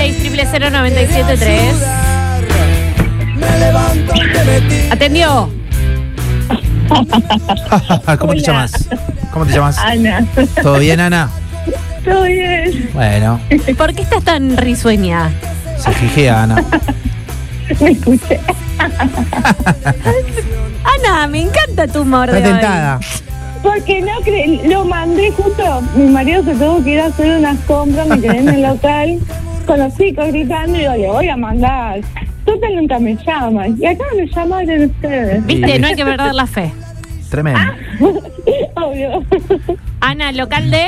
096-00973. Atendió. ¿Cómo te llamas? ¿Cómo te llamas? Ana. ¿Todo bien, Ana? Todo bien. Bueno, ¿Por qué estás tan risueña? se fijea, Ana. Me escuché. Ana, me encanta tu humor de Está hoy. tentada. Porque no lo mandé justo. Mi marido se tuvo que ir a hacer unas compras, me quedé en el local con los chicos gritando y digo, le voy a mandar. Total nunca me llaman. Y acá me llamaron ustedes. Viste, no hay que perder la fe. Tremendo. Obvio. Ana, local de...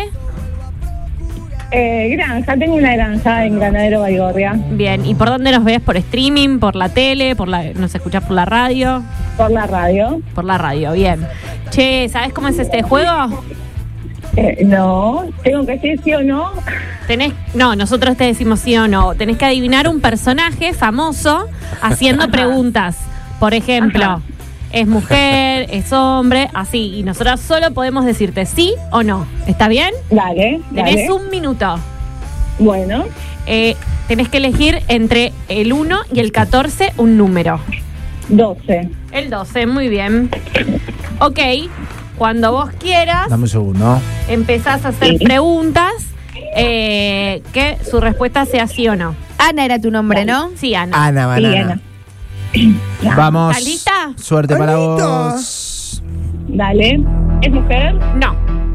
Granja, tengo una granja en Granadero Baigorria. Bien, ¿y por dónde nos ves? ¿Por streaming? ¿Por la tele? ¿Nos escuchás por la radio? Por la radio. Por la radio, bien. Che, ¿sabés cómo es este juego? No, tengo que decir sí o no. No, nosotros te decimos sí o no. Tenés que adivinar un personaje famoso haciendo preguntas. Por ejemplo, Ajá. ¿es mujer? ¿Es hombre? Así. Y nosotros solo podemos decirte sí o no. ¿Está bien? Dale, Tenés dale. un minuto. Bueno, Tenés que elegir entre el 1 y el 14 un número. 12. El 12, muy bien. Ok, cuando vos quieras, Dame un segundo. empezás a hacer Sí. preguntas que su respuesta sea sí o no. Ana era tu nombre, ¿no? Sí, Ana. Ana, Sí, banana. Ana. Vamos. ¿Estás lista? Suerte para Anita. vos. Dale. ¿Es mujer? No,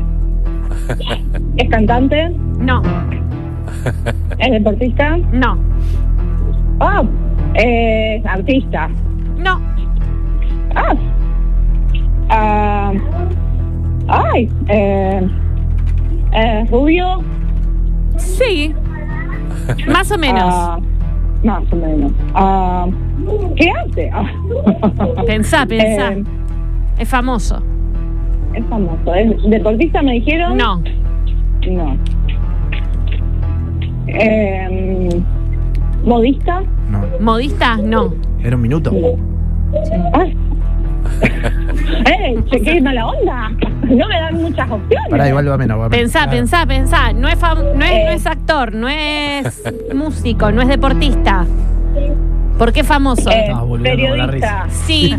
¿Es cantante? no, ¿Es deportista? no, Ah, es artista. no, Ah. Ay. Rubio. sí, más o menos. Más o menos. ¿Qué hace? Pensá. Es famoso. Es famoso. ¿Es deportista, me dijeron? No, No. ¿Modista? No, modista, no. era un minuto. Ah. ¿Qué mala onda? No me dan muchas opciones. Pará, igual va menos. Pensá. No es actor, no es músico, no es deportista. ¿Por qué famoso? Periodista. Sí.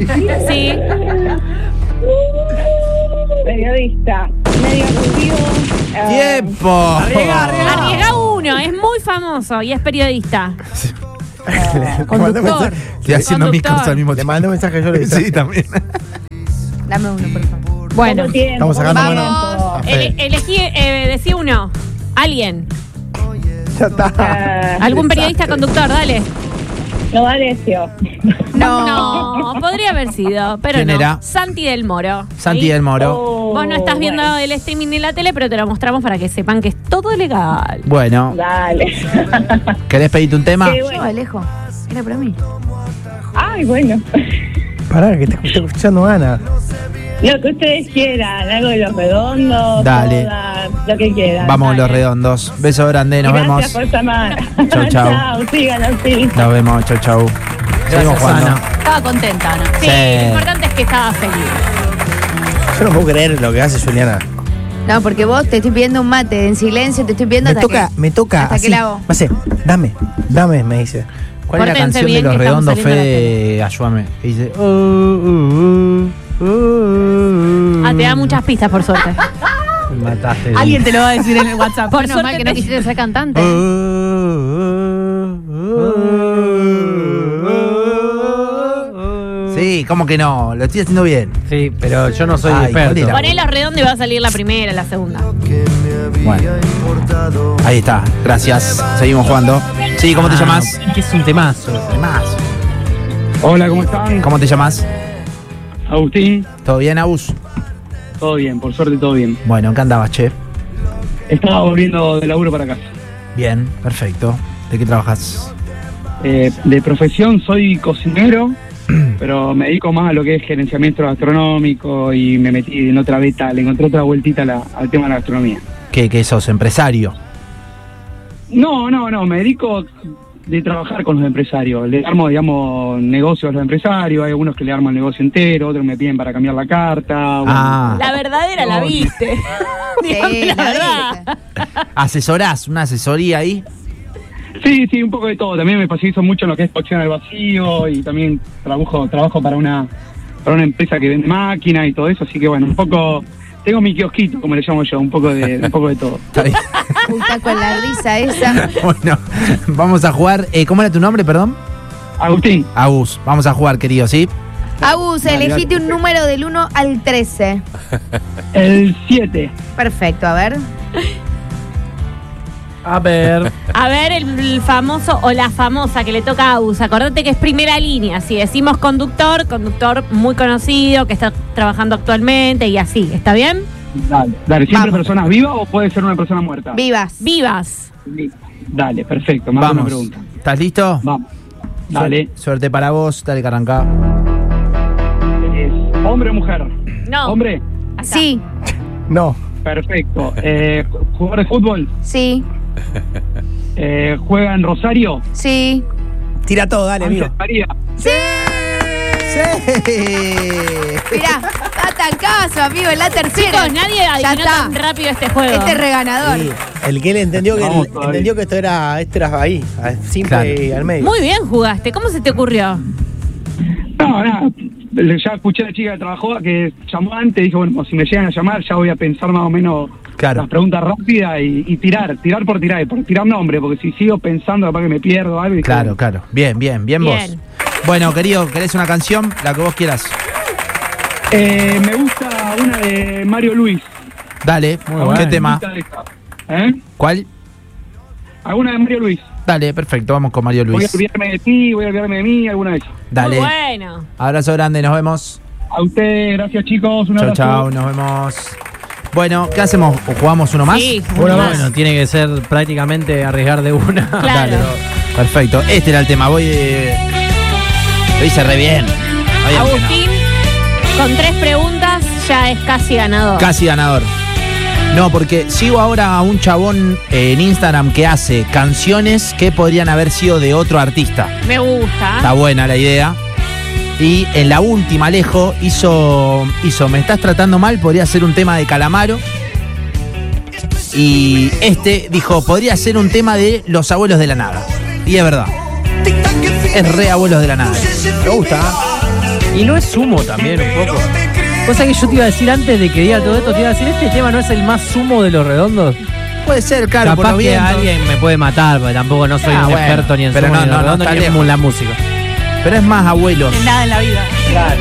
Periodista. Medio rubio. ¡Tiempo! Arriesga uno, es muy famoso y es periodista. Conductor. Estoy haciendo mis Conductor. cosas al mismo Le tiempo. mando un mensaje, yo le dije. Sí, también. Dame uno, por favor. Bueno, Poco tiempo, Estamos sacando poco mano. tiempo. elegí, decí uno. Alguien. Ya está. ¿Algún periodista conductor? Dale. No, D'Alessio. No, podría haber sido, pero ¿Quién no. era? Santi del Moro. Santi ¿Sí? del Moro. Vos no estás viendo bueno. el streaming ni la tele, pero te lo mostramos para que sepan que es todo legal. Bueno, Dale. ¿querés pedirte un tema? Qué Yo, bueno. Alejo. Era para mí. Ay, bueno. Pará, que te estoy escuchando Ana. Lo que ustedes quieran, algo de los redondos. Dale. Joda, lo que quieran. Vamos Dale. los redondos. Beso grande, nos Gracias vemos. por llamar. Chau, chau. Chao, sigan así. Nos vemos, chau. Seguimos jugando. Ana. Estaba contenta, Ana. Sí, Sí. lo importante es que estaba feliz. Yo no puedo creer lo que hace Juliana. No, porque vos te estoy pidiendo un mate en silencio, te estoy pidiendo Me toca hasta así. que la hago. Me hace, dame, me dice. ¿Cuál es la Pórtense canción de bien, los que estamos redondos, saliendo Fede? Ayúdame. Que dice. Te da muchas pistas, por suerte. Me mataste. Alguien te lo va a decir en el WhatsApp. Por Menos suerte mal que no quisiste ser cantante. Sí, ¿cómo que no? Lo estoy haciendo bien. Sí, pero yo no soy Ay, experto. ¿cuál era? Poné los redondos y va a salir la primera, la segunda. Bueno. Ahí está. Gracias. Seguimos jugando. Sí, ¿cómo te llamas? Que es un temazo. Más. Hola, ¿cómo están? ¿Cómo te llamas? Agustín, ¿Todo bien, Agus? todo bien, por suerte todo bien. Bueno, ¿en qué andabas, che? Estaba volviendo de laburo para casa. Bien, perfecto. ¿De qué trabajas? De profesión soy cocinero, pero me dedico más a lo que es gerenciamiento gastronómico y me metí en otra beta, le encontré otra vueltita al tema de la gastronomía. ¿Qué sos? ¿Empresario? No, me dedico de trabajar con los empresarios. Le armo, digamos, negocios a los empresarios. Hay algunos que le arman el negocio entero, otros me piden para cambiar la carta. Bueno. Ah, La verdadera la viste. Dígame la verdad. ¿asesorás? ¿Una asesoría ahí? Sí, un poco de todo. También me especializo mucho en lo que es cocción al vacío y también trabajo para una empresa que vende máquinas y todo eso, así que bueno, un poco tengo mi kiosquito, como le llamo yo, un poco de todo. Está bien. Puta con la risa esa. Bueno, vamos a jugar. ¿Cómo era tu nombre, perdón? Agustín. Agus, vamos a jugar, querido, ¿sí? Agus, Dale, elegite dale. un número del 1 al 13. El 7. Perfecto, a ver. A ver. A ver, el famoso o la famosa que le toca a Agus. Acordate que es primera línea. Si decimos conductor muy conocido, que está trabajando actualmente y así. ¿Está bien? Dale, ¿siempre Vamos. personas vivas o puede ser una persona muerta? Vivas. Vivas. Dale, perfecto, más una Vamos. pregunta. ¿Estás listo? Vamos. Dale. Suerte para vos, dale que arranca. ¿Es hombre o mujer? No. ¿Hombre? Acá. Sí, No. Perfecto. ¿Jugador de fútbol? sí, ¿Juega en Rosario? sí. Tira todo, dale, amigo. Ángel María. ¡Sí! Mirá, está tan caso, amigo, en la tercera. Chicos, nadie Ya adivinó está. tan rápido este juego. Este es reganador. Sí, el que él entendió que Vamos todavía. esto era ahí, simple Claro. y al medio. Muy bien jugaste. ¿Cómo se te ocurrió? No, nada. Ya escuché a la chica que trabajó, que llamó antes, dije, bueno, si me llegan a llamar, ya voy a pensar más o menos Claro. las preguntas rápidas y tirar por tirar nombre, porque si sigo pensando, capaz que me pierdo algo. Y Claro, claro. Bien vos. Bien. Bueno, querido, ¿querés una canción? La que vos quieras. Me gusta una de Mario Luis. Dale, Muy ¿qué bueno. tema? ¿Eh? ¿Cuál? Alguna de Mario Luis. Dale, perfecto, vamos con Mario Voy a Luis. olvidarme de ti, voy a olvidarme de mí, alguna de esas. Dale. Muy bueno. Abrazo grande, nos vemos. A usted, gracias chicos, un Chau, abrazo. chau, nos vemos. Bueno, ¿qué hacemos? ¿O jugamos uno más? Sí, Bueno, uno más. bueno, tiene que ser prácticamente arriesgar de una. Claro. Dale. Perfecto, este era el tema. Lo hice re bien. Había que Agustín, con 3 preguntas ya es casi ganador. Casi ganador. No, porque sigo ahora a un chabón en Instagram que hace canciones que podrían haber sido de otro artista. Me gusta. Está buena la idea. Y en la última, Alejo hizo Me estás tratando mal, podría ser un tema de Calamaro. Y este dijo, podría ser un tema de Los Abuelos de la Nada. Y es verdad. Es re Abuelos de la Nada. Me gusta. Y no es sumo también un poco. Cosa que yo te iba a decir antes de que diga todo esto, te iba a decir, este tema no es el más sumo de Los Redondos. Puede ser, claro, por Capaz los que vientos. alguien me puede matar, porque tampoco no soy un bueno, experto ni en pero sumo no, ni en no, Los Redondos está ni en lejos. la música. Pero es más abuelos. Nada en la vida. Claro.